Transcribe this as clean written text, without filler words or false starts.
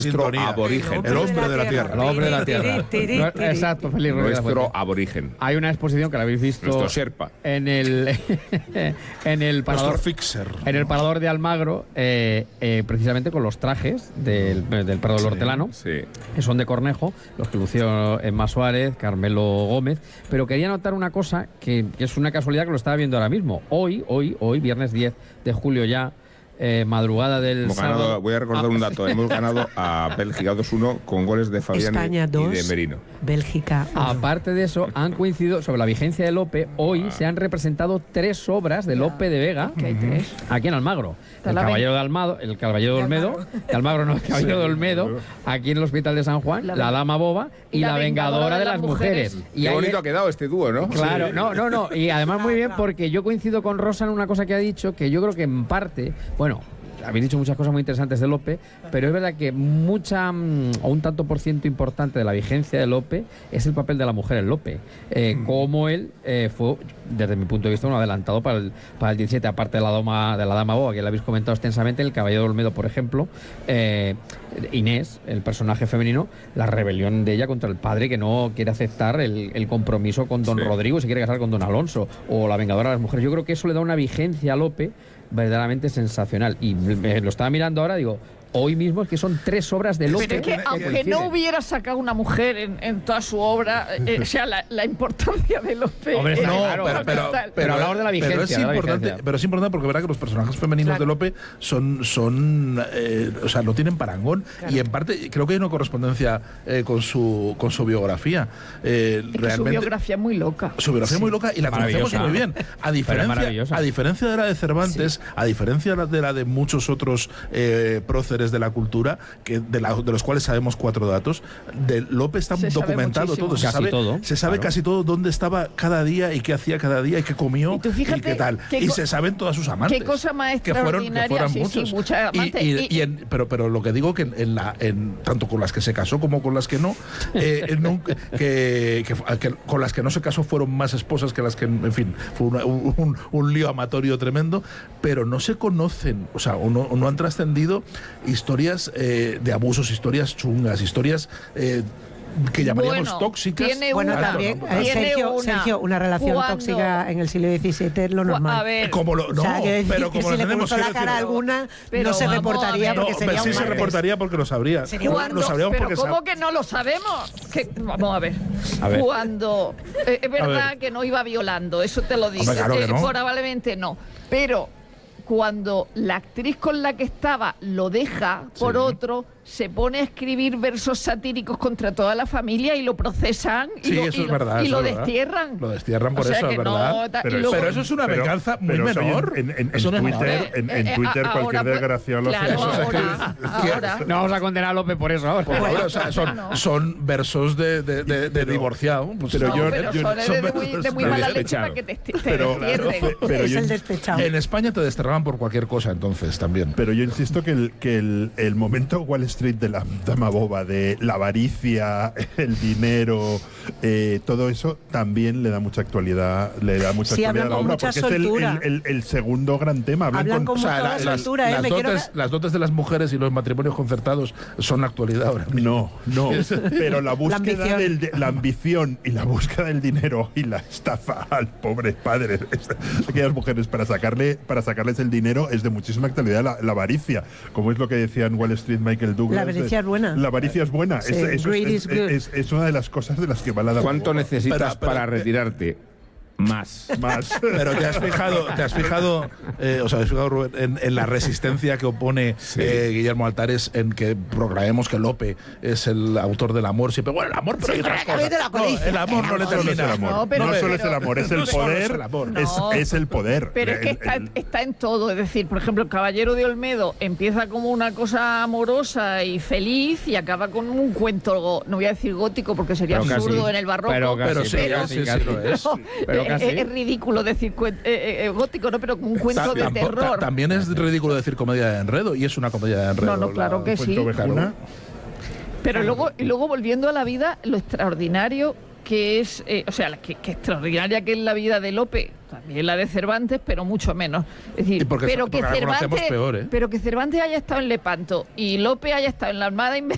Sintonía. Aborigen. El hombre de la tierra. El hombre de la tierra. Exacto, Félix Rodríguez. Nuestro aborigen. Hay una exposición que la habéis visto Nuestro Sherpa. en el parador, Nuestro fixer. en el parador de Almagro, precisamente con los trajes del Prado del Hortelano, Sí. que son de Cornejo, los que lució Emma Suárez, Carmelo Gómez. Pero quería notar una cosa que es una casualidad que lo estaba viendo ahora mismo. Hoy, viernes 10 de julio ya, madrugada del Hemos sábado. ganado, voy a recordar un dato. Hemos ganado a Bélgica 2-1 con goles de Fabián España y 2, de Merino. Bélgica 1. Aparte de eso, han coincidido sobre la vigencia de Lope. Hoy se han representado 3 obras de Lope de Vega aquí en Almagro. El Caballero de Almagro, el Caballero de Olmedo, de Almagro no, el Caballero de Olmedo, aquí en el Hospital de San Juan, la Dama Boba y la Vengadora de las Mujeres. Y Qué ahí- bonito ha quedado este dúo, ¿no? Claro, Sí. no. Y además muy bien porque yo coincido con Rosa en una cosa que ha dicho, que yo creo que en parte, bueno, habéis dicho muchas cosas muy interesantes de Lope, pero es verdad que o un tanto por ciento importante de la vigencia de Lope es el papel de la mujer en Lope. Como él fue, desde mi punto de vista, un adelantado para el 17, aparte de la Dama Boba, que la habéis comentado extensamente, el Caballero de Olmedo, por ejemplo, Inés, el personaje femenino, la rebelión de ella contra el padre que no quiere aceptar el compromiso con don Rodrigo y se quiere casar con don Alonso, o la Vengadora de las Mujeres. Yo creo que eso le da una vigencia a Lope verdaderamente sensacional. Y lo estaba mirando ahora, digo, hoy mismo es que son 3 obras de Lope. Pero es que aunque no hubiera sacado una mujer en toda su obra, o sea, la importancia de Lope. Hombre, está No, claro, pero hablamos de la vigencia. Pero es de la importante, vigencia. pero es importante porque verá que los personajes femeninos de Lope son o sea, no tienen parangón. Y en parte creo que hay una correspondencia con su biografía. Es que su biografía es muy loca. Su biografía es muy loca y la conocemos muy bien. A diferencia de la de Cervantes, a diferencia de la de muchos otros próceres de la cultura, de los cuales sabemos 4 datos, de Lope está documentado todo. Se sabe casi todo dónde estaba cada día y qué hacía cada día y qué comió y qué tal. Y se saben todas sus amantes. Qué cosa más que fueron extraordinaria. muchos. Muchas amantes. Pero lo que digo que tanto con las que se casó como con las que no, que con las que no se casó fueron más esposas que las que, en fin, fue un lío amatorio tremendo, pero no se conocen, o sea, o no han trascendido historias de abusos, historias chungas, historias que llamaríamos tóxicas. También, Sergio, una relación tóxica en el siglo XVII es lo normal. A ver, pero como si le tenemos puso la cara a alguna, no se reportaría porque sería un se reportaría porque lo sabría. Pero ¿cómo que no lo sabemos? Vamos a ver. Cuando es verdad que no iba violando, eso te lo digo. Claro que no. Probablemente no. Pero cuando la actriz con la que estaba lo deja por otro, se pone a escribir versos satíricos contra toda la familia y lo procesan y lo destierran. Lo destierran por eso, es verdad. Pero eso es una venganza muy menor. En Twitter cualquier desgraciado lo hace. Ahora. No vamos a condenar a Lope por eso ahora. Son versos de divorciado. Pero son de muy mala leche para que te destierren. Es el despechado. En España te desterraban por cualquier cosa entonces también. Pero yo insisto que el momento Wall Street de la Dama Boba, de la avaricia, el dinero, todo eso también le da mucha actualidad, a la obra, porque es el segundo gran tema. Hablan con mucha soltura, las dotes de las mujeres y los matrimonios concertados son actualidad ahora mismo. No, pero la búsqueda la ambición y la búsqueda del dinero y la estafa al pobre padre de aquellas mujeres para sacarles el dinero es de muchísima actualidad. La avaricia, como es lo que decía en Wall Street Michael Douglas. La avaricia es buena. La avaricia es buena. Sí, es una de las cosas de las que va la Dama ¿Cuánto Boba. necesitas para retirarte? Más. Pero te has fijado, Rubén, en la resistencia que opone Guillermo Altares en que proclamemos que Lope es el autor del amor. Siempre, bueno, el amor, pero hay otras cosas. El amor no le termina. No solo es el amor, es el poder. Es el poder. Pero es que está en todo. Es decir, por ejemplo, el Caballero de Olmedo empieza como una cosa amorosa y feliz y acaba con un cuento, no voy a decir gótico porque sería absurdo en el barroco. Pero sí lo es. Es ridículo decir gótico, ¿no? Pero un cuento de terror. También es ridículo decir comedia de enredo, y es una comedia de enredo. No, claro que sí. Pero luego volviendo a la vida, lo extraordinario que es, que extraordinaria que es la vida de Lope, también la de Cervantes, pero mucho menos. Es decir, pero que Cervantes haya estado en Lepanto y Lope haya estado en la Armada